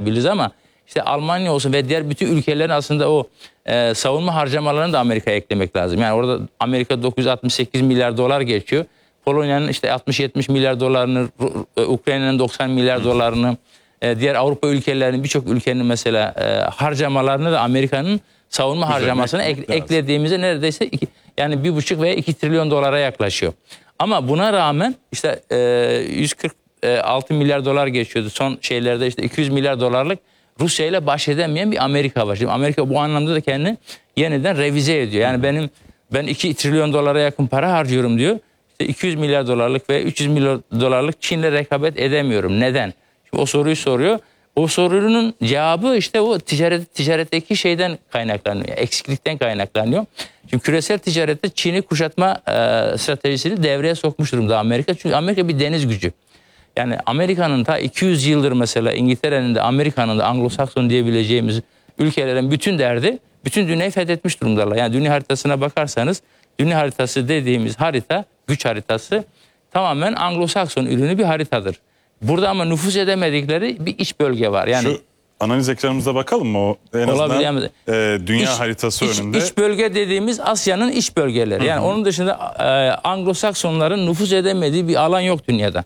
yapabiliriz ama işte Almanya olsun ve diğer bütün ülkelerin aslında o savunma harcamalarını da Amerika'ya eklemek lazım. Yani orada Amerika 968 milyar dolar geçiyor. Polonya'nın işte 60-70 milyar dolarını, Ukrayna'nın 90 milyar dolarını, diğer Avrupa ülkelerinin birçok ülkenin mesela harcamalarını da Amerika'nın savunma harcamasını eklediğimizde neredeyse yani 1,5 veya 2 trilyon dolara yaklaşıyor. Ama buna rağmen işte 146 milyar dolar geçiyordu. Son şeylerde işte 200 milyar dolarlık Rusya ile baş edemeyen bir Amerika var. Şimdi Amerika bu anlamda da kendini yeniden revize ediyor. Yani ben 2 trilyon dolara yakın para harcıyorum diyor. İşte 200 milyar dolarlık ve 300 milyar dolarlık Çin'le rekabet edemiyorum. Neden? Şimdi o soruyu soruyor. O sorunun cevabı işte o ticaretteki şeyden kaynaklanıyor. Eksiklikten kaynaklanıyor. Şimdi küresel ticarette Çin'i kuşatma stratejisini devreye sokmuş durumda Amerika. Çünkü Amerika bir deniz gücü. Yani Amerika'nın ta 200 yıldır mesela İngiltere'nin de Amerika'nın da Anglo-Sakson diyebileceğimiz ülkelerin bütün derdi bütün dünyayı fethetmiş durumdalar. Yani dünya haritasına bakarsanız dünya haritası dediğimiz harita, güç haritası tamamen Anglo-Sakson ürünü bir haritadır. Burada ama nüfuz edemedikleri bir iç bölge var. Yani şu analiz ekranımıza bakalım mı? En azından dünya haritası önünde. İç bölge dediğimiz Asya'nın iç bölgeleri. Yani onun dışında Anglo-Saksonların nüfuz edemediği bir alan yok dünyada.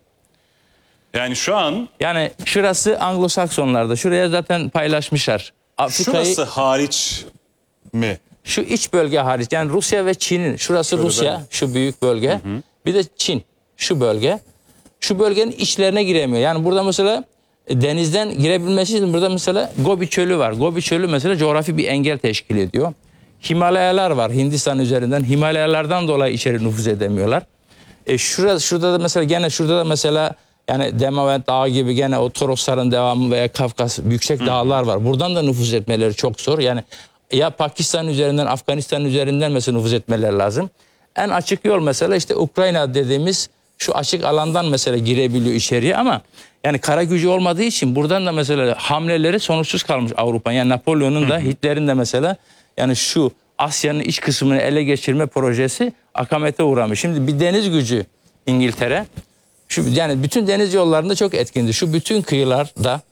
Yani şu an... Yani şurası Anglo-Saksonlarda. Şuraya zaten paylaşmışlar. Şurası hariç mi? Şu iç bölge hariç. Yani Rusya ve Çin'in. Şurası şöyle Rusya, şu büyük bölge. Bir de Çin, şu bölge. Şu bölgenin içlerine giremiyor. Yani burada mesela denizden girebilmesi için burada mesela Gobi Çölü var. Gobi Çölü mesela coğrafi bir engel teşkil ediyor. Himalayalar var Hindistan üzerinden. Himalayalardan dolayı içeri nüfuz edemiyorlar. Şurada da mesela gene şurada da mesela yani Demavent Dağı gibi gene o Torosların devamı veya Kafkas yüksek dağlar var. Buradan da nüfuz etmeleri çok zor. Yani ya Pakistan üzerinden, Afganistan üzerinden mesela nüfuz etmeleri lazım. En açık yol mesela işte Ukrayna dediğimiz şu açık alandan mesela girebiliyor içeriye ama yani kara gücü olmadığı için buradan da mesela hamleleri sonuçsuz kalmış Avrupa. Yani Napolyon'un da Hitler'in de mesela yani şu Asya'nın iç kısmını ele geçirme projesi akamete uğramış. Şimdi bir deniz gücü İngiltere. Yani bütün deniz yollarında çok etkindi. Şu bütün kıyılarda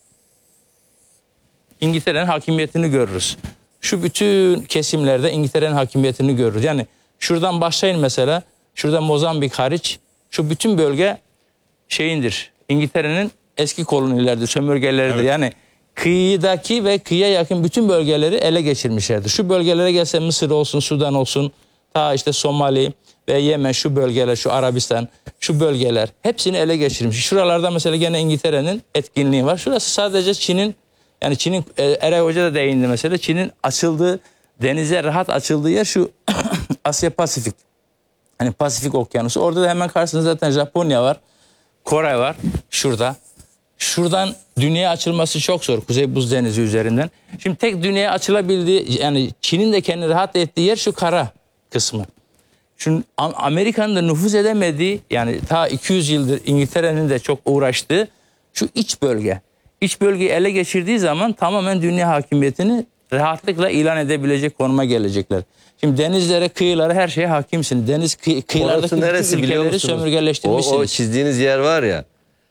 İngiltere'nin hakimiyetini görürüz. Şu bütün kesimlerde İngiltere'nin hakimiyetini görürüz. Yani şuradan başlayın mesela. Şurada Mozambik hariç şu bütün bölge şeyindir. İngiltere'nin eski kolonileridir, sömürgeleridir. Evet. Yani kıyıdaki ve kıyıya yakın bütün bölgeleri ele geçirmişlerdir. Şu bölgelere gelse Mısır olsun, Sudan olsun, ta işte Somali ve Yemen şu bölgeler, şu Arabistan, şu bölgeler hepsini ele geçirmiş. Şuralarda mesela gene İngiltere'nin etkinliği var. Şurası sadece Çin'in, yani Çin'in, Eray Hoca da değindi mesela, Çin'in açıldığı, denize rahat açıldığı yer şu Asya Pasifik. Hani Pasifik Okyanusu. Orada da hemen karşısında zaten Japonya var, Kore var şurada. Şuradan dünyaya açılması çok zor. Kuzey Buz Denizi üzerinden. Şimdi tek dünyaya açılabildiği, yani Çin'in de kendini rahat ettiği yer şu kara kısmı. Çünkü Amerika'nın da nüfuz edemediği, yani ta 200 yıldır İngiltere'nin de çok uğraştığı şu iç bölge. İç bölgeyi ele geçirdiği zaman tamamen dünya hakimiyetini rahatlıkla ilan edebilecek konuma gelecekler. Şimdi denizlere, kıyılara, her şeye hakimsin. Deniz kıyılardaki bütün ülkeleri sömürgeleştirmişsiniz. O çizdiğiniz yer var ya,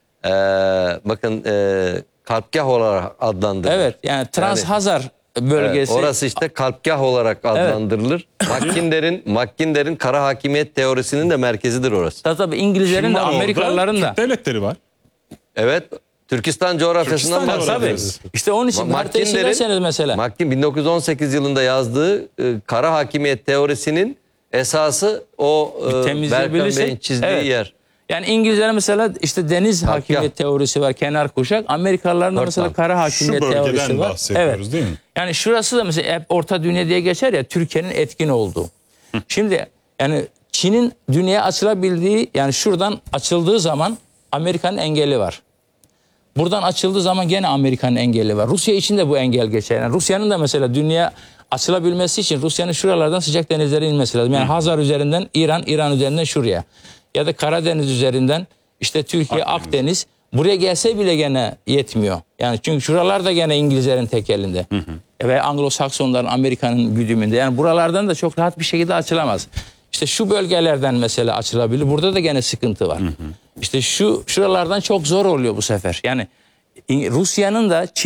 bakın kalpgah olarak adlandırılır. Evet, yani Trans-Hazar bölgesi. Evet, orası işte kalpgah olarak adlandırılır. Evet. Mackinder'in kara hakimiyet teorisinin de merkezidir orası. Tabii İngilizlerin de Amerikalıların da. Türk devletleri var. Evet. Türkistan coğrafyasından bahsediyoruz. İşte onun için haritayı silerseniz mesela. Mackin 1918 yılında yazdığı kara hakimiyet teorisinin esası o Berkan Bey'in çizdiği yer. Yani İngilizlerin mesela işte deniz hakimiyet teorisi var, kenar kuşak. Amerikalıların da mesela kara hakimiyet teorisi var. Evet. Değil mi? Yani şurası da mesela hep Orta Dünya diye geçer ya, Türkiye'nin etkin olduğu. Şimdi yani Çin'in dünyaya açılabildiği, yani şuradan açıldığı zaman Amerika'nın engeli var. Buradan açıldığı zaman gene Amerika'nın engeli var. Rusya için de bu engel geçer. Yani Rusya'nın da mesela dünya açılabilmesi için Rusya'nın şuralardan sıcak denizlere inmesi lazım. Yani Hazar üzerinden İran, İran üzerinden şuraya. Ya da Karadeniz üzerinden işte Türkiye, Akdeniz. Buraya gelse bile gene yetmiyor. Yani çünkü şuralar da gene İngilizlerin tek elinde. Ve Anglo-Saksonların, Amerika'nın güdümünde. Yani buralardan da çok rahat bir şekilde açılamaz. İşte şu bölgelerden mesela açılabilir. Burada da gene sıkıntı var. İşte şuralardan çok zor oluyor bu sefer. Yani Rusya'nın da